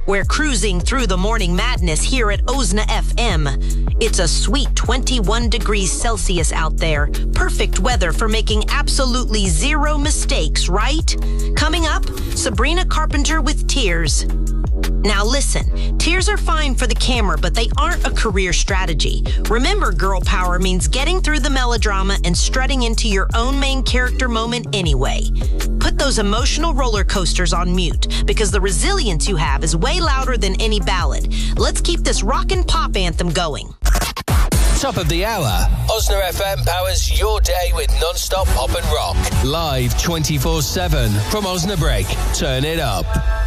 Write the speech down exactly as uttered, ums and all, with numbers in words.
We're cruising through the morning madness here at Ozna F M. It's a sweet twenty-one degrees Celsius out there. Perfect weather for making absolutely zero mistakes, right? Coming up, Sabrina Carpenter with Tears. Now listen, tears are fine for the camera, but they aren't a career strategy. Remember, girl power means getting through the melodrama and strutting into your own main character moment anyway. Put those emotional roller coasters on mute, because the resilience you have is way louder than any ballad. Let's keep this rockin' pop anthem going. Top of the hour. Ozna F M powers your day with non-stop pop and rock. Live twenty-four seven from Osnabrück. Turn it up.